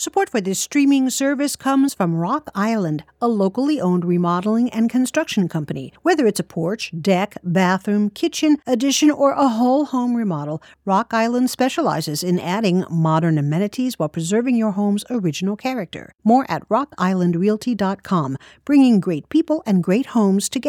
Support for this streaming service comes from Rock Island, a locally owned remodeling and construction company. Whether it's a porch, deck, bathroom, kitchen, addition, or a whole home remodel, Rock Island specializes in adding modern amenities while preserving your home's original character. More at rockislandrealty.com, bringing great people and great homes together.